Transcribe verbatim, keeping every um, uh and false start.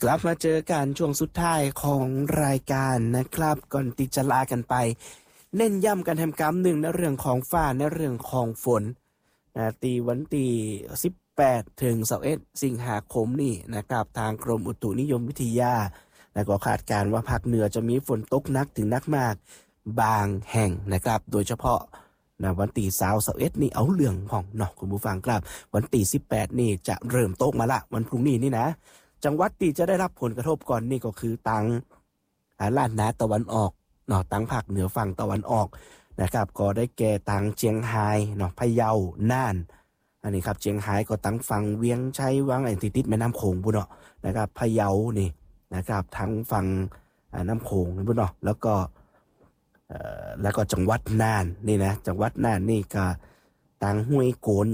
กลับมาเจอกันช่วงสุดท้ายของรายการนะครับก่อนที่จะลากันไปเน้นย้ำกันทำกรรมหนึ่งในเรื่องของฟ้าในเรื่องของฝนนะตีวันที่สิบแปดถึงยี่สิบเอ็ดสิงหาคมนี่นะครับทางกรมอุตุนิยมวิทยาและก็คาดการณ์ว่าภาคเหนือจะมีฝนตกหนักถึงหนักมากบางแห่งนะครับโดยเฉพาะนะวันที่ยี่สิบเอ็ดนี่เอาเรื่องของเนาะคุณผู้ฟังครับวันที่สิบแปดนี่จะเริ่มตกมาละวันพรุ่งนี้นี่นะจังหวัดที่จะได้รับผลกระทบก่อนนี่ก็คือตังล้านนาตะวันออกเนาะตังภาคเหนือฝั่งตะวันออกนะครับก็ได้แก่ตังเชียงรายเนาะพะเยาน่านอันนี้ครับเชียงรายก็ตังฝั่งเวียงชัยวังไอ้ติดๆแม่น้ำโขงพุ่นเนาะนะครับพะเยานี่นะครับทั้งฝั่งน้ำโขงพุ่นเนาะแล้วก็เอ่อแล้วก็จังหวัดน่านนี่นะจังหวัดน่านนี่ก็ตังห้วยโกน